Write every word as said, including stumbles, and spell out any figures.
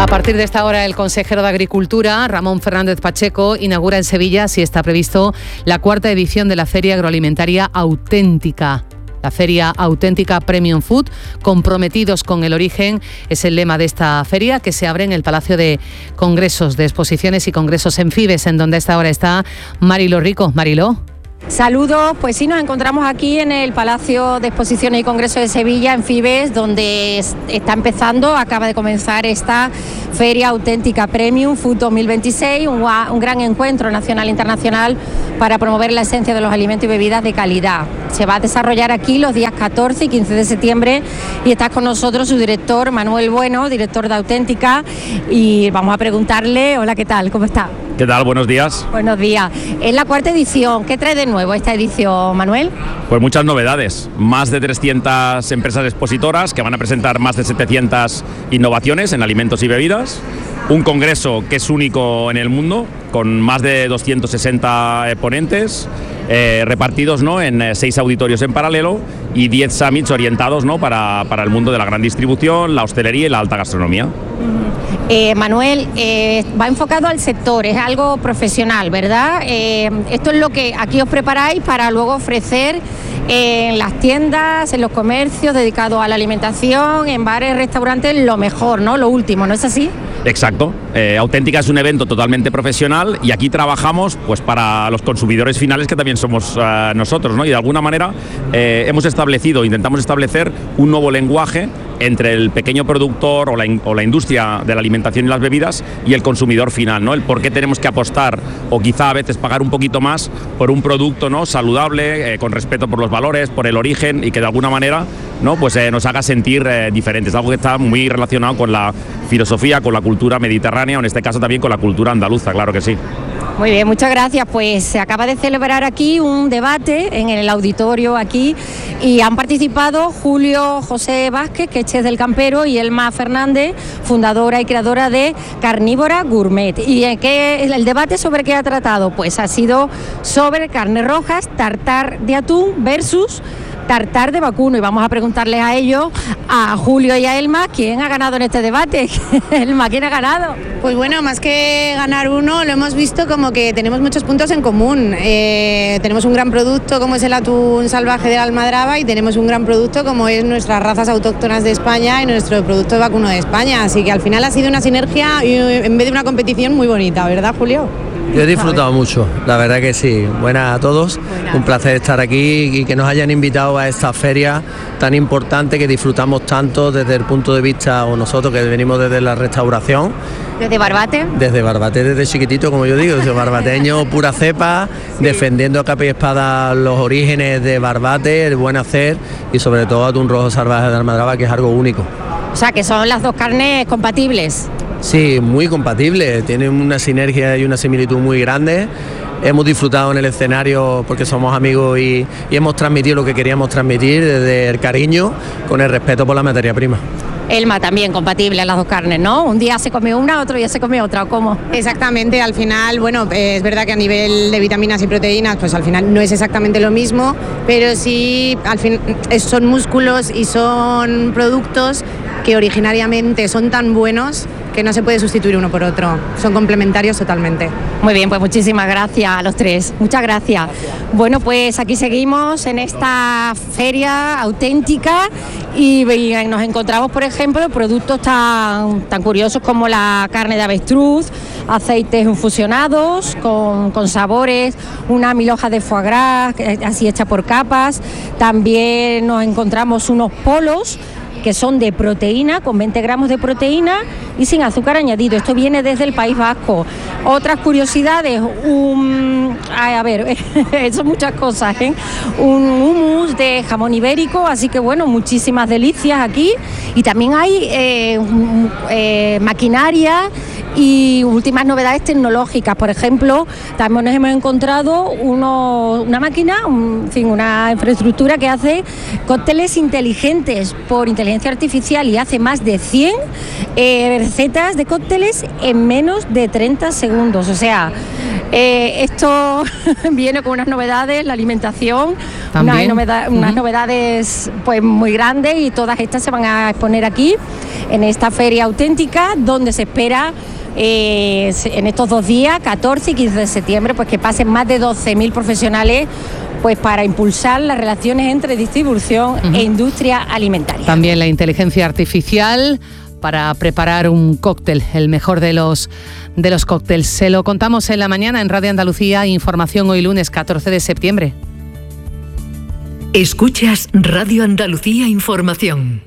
A partir de esta hora, el consejero de Agricultura, Ramón Fernández Pacheco, inaugura en Sevilla, así está previsto, la cuarta edición de la Feria Agroalimentaria Auténtica. La Feria Auténtica Premium Food, comprometidos con el origen, es el lema de esta feria que se abre en el Palacio de Congresos, de Exposiciones y Congresos en Fibes, en donde a esta hora está Mariló Rico. Mariló. Saludos, pues sí, nos encontramos aquí en el Palacio de Exposiciones y Congresos de Sevilla, en Fibes, donde está empezando, acaba de comenzar esta Feria Auténtica Premium Food dos mil veintiséis, un, un gran encuentro nacional e internacional para promover la esencia de los alimentos y bebidas de calidad. Se va a desarrollar aquí los días catorce y quince de septiembre y está con nosotros su director, Manuel Bueno, director de Auténtica, y vamos a preguntarle, hola, ¿qué tal? ¿Cómo está? ¿Qué tal? Buenos días. Buenos días. Es la cuarta edición. ¿Qué trae de nuevo esta edición, Manuel? Pues muchas novedades. Más de trescientas empresas expositoras que van a presentar más de setecientas innovaciones en alimentos y bebidas. Un congreso que es único en el mundo, con más de doscientos sesenta ponentes, eh, repartidos, ¿no?, en eh, seis auditorios en paralelo y diez summits orientados, ¿no?, para, para el mundo de la gran distribución, la hostelería y la alta gastronomía. Eh, Manuel, eh, va enfocado al sector, es algo profesional, ¿verdad? Eh, esto es lo que aquí os preparáis para luego ofrecer en las tiendas, en los comercios dedicados a la alimentación, en bares, restaurantes, lo mejor, ¿no? Lo último, ¿no es así? Exacto. Eh, Auténtica es un evento totalmente profesional y aquí trabajamos pues para los consumidores finales, que también somos uh, nosotros, ¿no? Y de alguna manera eh, hemos establecido, intentamos establecer un nuevo lenguaje entre el pequeño productor o la, in, o la industria de la alimentación y las bebidas y el consumidor final, ¿no? El por qué tenemos que apostar o quizá a veces pagar un poquito más por un producto, ¿no?, saludable, eh, con respeto por los valores, por el origen y que de alguna manera, ¿no?, pues eh, nos haga sentir eh, diferentes. Algo que está muy relacionado con la filosofía, con la cultura mediterránea o en este caso también con la cultura andaluza, claro que sí. Muy bien, muchas gracias. Pues se acaba de celebrar aquí un debate en el auditorio aquí y han participado Julio José Vázquez, que es chef del Campero, y Elma Fernández, fundadora y creadora de Carnívora Gourmet. ¿Y en qué, el debate sobre qué ha tratado? Pues ha sido sobre carnes rojas, tartar de atún versus tartar de vacuno, y vamos a preguntarles a ellos, a Julio y a Elma, ¿quién ha ganado en este debate? Elma, ¿quién ha ganado? Pues bueno, más que ganar uno, lo hemos visto como que tenemos muchos puntos en común. Eh, tenemos un gran producto como es el atún salvaje de la Almadraba y tenemos un gran producto como es nuestras razas autóctonas de España y nuestro producto de vacuno de España. Así que al final ha sido una sinergia y en vez de una competición muy bonita, ¿verdad, Julio? Yo he disfrutado mucho, la verdad que sí. Buenas a todos, Buenas. Un placer estar aquí y que nos hayan invitado a esta feria tan importante que disfrutamos tanto desde el punto de vista, o nosotros que venimos desde la restauración. ¿Desde Barbate? Desde Barbate, desde chiquitito, como yo digo, desde barbateño, pura cepa, sí. Defendiendo a capa y espada los orígenes de Barbate, el buen hacer y sobre todo atún rojo salvaje de Almadraba, que es algo único. O sea, que son las dos carnes compatibles. Sí, muy compatible, tienen una sinergia y una similitud muy grande. Hemos disfrutado en el escenario porque somos amigos y, y hemos transmitido lo que queríamos transmitir desde el cariño con el respeto por la materia prima. Elma, también compatible las dos carnes, ¿no? Un día se come una, otro día se come otra, ¿o cómo? Exactamente, al final, bueno, es verdad que a nivel de vitaminas y proteínas, pues al final no es exactamente lo mismo, pero sí, al fin, son músculos y son productos que originariamente son tan buenos que no se puede sustituir uno por otro, son complementarios totalmente. Muy bien, pues muchísimas gracias a los tres, muchas gracias. Bueno, pues aquí seguimos en esta feria auténtica y, y nos encontramos, por ejemplo, productos tan, tan curiosos como la carne de avestruz, aceites infusionados con, con sabores, una mil hojas de foie gras, así hecha por capas. También nos encontramos unos polos que son de proteína, con veinte gramos de proteína y sin azúcar añadido. Esto viene desde el País Vasco. Otras curiosidades, un, a ver, son muchas cosas, ¿eh? Un hummus de jamón ibérico, así que bueno, muchísimas delicias aquí. Y también hay eh, eh, maquinaria y últimas novedades tecnológicas. Por ejemplo, también nos hemos encontrado uno, una máquina, un, en fin, una infraestructura que hace cócteles inteligentes por inteligencia artificial y hace más de cien eh, recetas de cócteles en menos de treinta segundos. O sea, eh, esto viene con unas novedades, la alimentación, unas, novedad, unas uh-huh. novedades pues muy grandes, y todas estas se van a exponer aquí en esta feria auténtica, donde se espera eh, en estos dos días, catorce y quince de septiembre, pues que pasen más de doce mil profesionales pues para impulsar las relaciones entre distribución uh-huh. e industria alimentaria. También la inteligencia artificial para preparar un cóctel, el mejor de los de los cócteles. Se lo contamos en la mañana en Radio Andalucía, información hoy lunes catorce de septiembre. Escuchas Radio Andalucía Información.